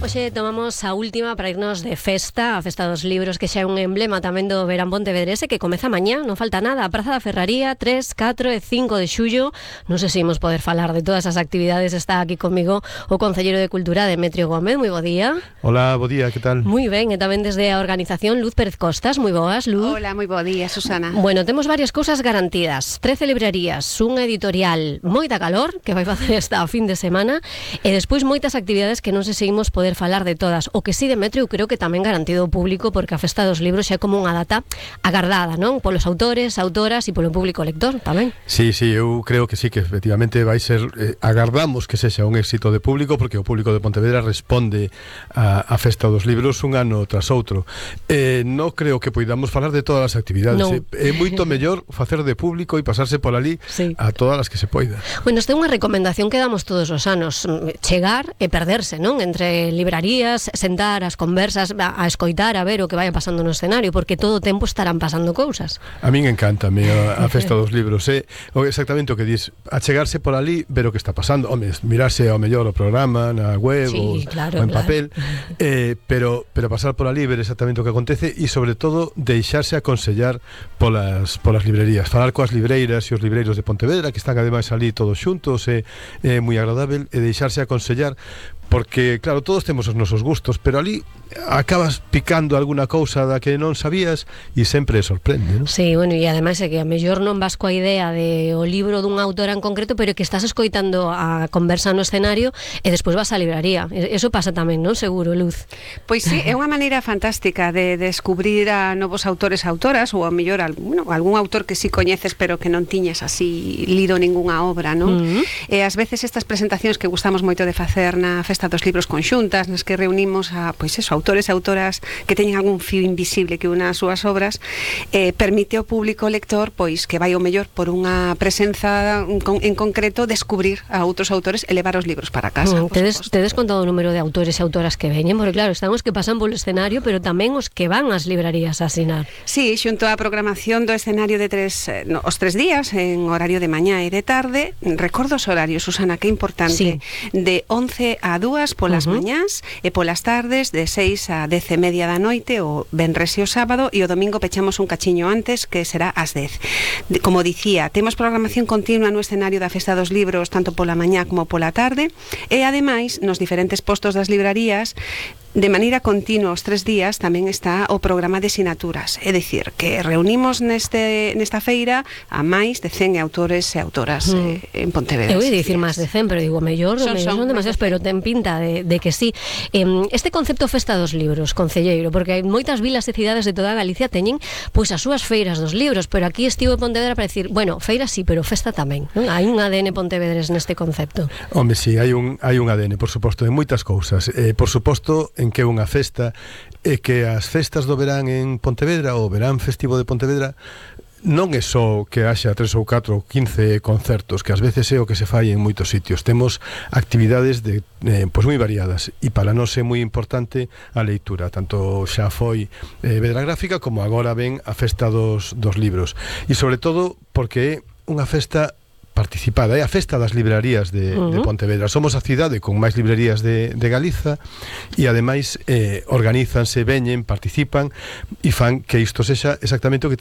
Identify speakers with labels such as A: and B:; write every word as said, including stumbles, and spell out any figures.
A: Hoxe tomamos a última para irnos de festa, a Festa dos Libros, que xa é un emblema tamén do verán pontevedrese, que comeza mañá, non falta nada. A Praza da Ferraría, tres, catro e cinco de xullo. Non sei se imos poder falar de todas as actividades. Está aquí comigo o Concelleiro de Cultura, Demetrio Gómez. Moi bo día.
B: Hola, bo día, que tal?
A: Moi ben, e tamén desde a organización Luz Pérez Costas. Moi boas, Luz.
C: Hola, moi bo día, Susana.
A: Bueno, temos varias cousas garantidas. trece librerías, unha editorial, moita calor, que vai facer esta fin de semana, e despois moitas actividades que non sei se imos poder falar de todas. O que sí, Demetrio, creo que tamén garantido ao público, porque a Festa dos Libros xa é como unha data agardada, non? Polos autores, autoras e polo público lector tamén.
B: Sí, sí, eu creo que sí, que efectivamente vai ser, eh, agardamos que sexa un éxito de público, porque o público de Pontevedra responde a, a Festa dos Libros un ano tras outro. Eh, non creo que poidamos falar de todas as actividades.
A: No.
B: Eh, é moito mellor facer de público e pasarse por ali, sí, a todas as que se poida.
A: Bueno, esta é unha recomendación que damos todos os anos, chegar e perderse, non? Entre librarías, sentar as conversas, a, a escoitar, a ver o que vaya pasando no escenario, porque todo o tempo estarán pasando cousas.
B: A min encántame a, a Festa dos Libros, é eh? exactamente o que dis, achegarse por ali, ver o que está pasando, home, mirarse ao mellor o programa na web,
A: sí,
B: o,
A: claro,
B: o en
A: claro.
B: papel, eh, pero, pero pasar por ali, ver exactamente o que acontece e sobre todo deixarse aconsellar polas, polas librerías, falar coas libreiras e os libreiros de Pontevedra, que están ademais ali todos xuntos, é eh, eh, moi agradável, e deixarse aconsellar, porque, claro, todos temos os nosos gustos, pero ali acabas picando alguna cousa da que non sabías e sempre sorprende, non?
A: Sí, bueno, e ademais é que a mellor non vas coa idea de o libro dun autor en concreto, pero que estás escoitando a conversa no escenario e despois vas á libraría. Eso pasa tamén, non? Seguro, Luz.
C: Pois sí, é unha maneira fantástica de descubrir a novos autores e autoras, ou a mellor bueno, algún autor que sí coñeces pero que non tiñas así lido ningunha obra, non? Uh-huh. E ás veces estas presentacións que gustamos moito de facer na Festa dos Libros conxuntas, nas que reunimos a, pois eso, autores e autoras que teñen algún fío invisible que una as súas obras, eh, permite ao público lector, pois, que vai o mellor por unha presenza en concreto, descubrir a outros autores e levar os libros para casa.
A: Mm, tedes, tedes contado o número de autores e autoras que veñen, porque claro, están os que pasan polo escenario, pero tamén os que van ás librarías a asinar.
C: Sí, xunto á programación do escenario de tres, no, os tres días, en horario de mañá e de tarde, recordo os horarios, Susana, que importante, sí, de once a dúas polas uh-huh. mañás e polas tardes de seis a dez e media da noite, o venres e o sábado, e o domingo pechamos un cachiño antes, que será ás dez. Como dicía, temos programación continua no escenario da Festa dos Libros, tanto pola mañá como pola tarde, e ademais nos diferentes postos das librarías, de maneira continua os tres días, tamén está o programa de sinaturas, é dicir, que reunimos neste nesta feira a máis de cen autores e autoras mm. eh, en Pontevedra.
A: Eu ia dicir máis de cen, pero digo, mellor son, son, son demasiados, pero ten pinta de, de que sí. Eh, este concepto Festa dos Libros, concelleiro, porque hai moitas vilas e cidades de toda Galicia teñen pois as súas feiras dos libros, pero aquí estivo en Pontevedra para decir, bueno, feira sí, pero festa tamén, non? Hai un A D N pontevedrés neste concepto.
B: Home, sí, hai un, hai un A D N, por suposto, en moitas cousas. Eh, por suposto, en que é unha festa, e que as festas do verán en Pontevedra, o verán festivo de Pontevedra, non é só que haxa tres ou catro ou quince concertos, que ás veces é o que se fai en moitos sitios. Temos actividades de, eh, pois moi variadas, e para nós é moi importante a leitura, tanto xa foi eh, Vedra Gráfica como agora ven a Festa dos, dos Libros, e sobre todo porque é unha festa participada, é a festa das librarías de, uh-huh. de Pontevedra. Somos a cidade con máis librerías de, de Galiza, e ademais eh, organízanse, veñen, participan e fan que isto sexa exactamente o que